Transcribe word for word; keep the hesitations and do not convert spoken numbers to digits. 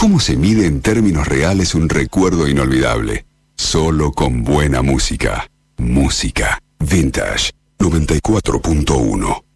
¿Cómo se mide en términos reales un recuerdo inolvidable? Solo con buena música. Música Vintage noventa y cuatro punto uno.